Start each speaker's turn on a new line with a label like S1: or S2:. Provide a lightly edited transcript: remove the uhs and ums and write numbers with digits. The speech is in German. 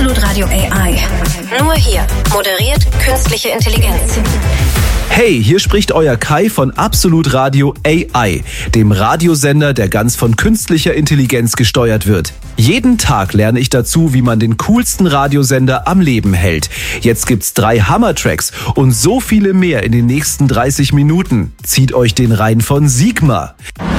S1: Absolut Radio AI. Nur hier moderiert künstliche Intelligenz.
S2: Hey, hier spricht euer Kai von Absolut Radio AI, dem Radiosender, der ganz von künstlicher Intelligenz gesteuert wird. Jeden Tag lerne ich dazu, wie man den coolsten Radiosender am Leben hält. Jetzt gibt's 3 Hammer-Tracks und so viele mehr in den nächsten 30 Minuten. Zieht euch den rein von Sigma.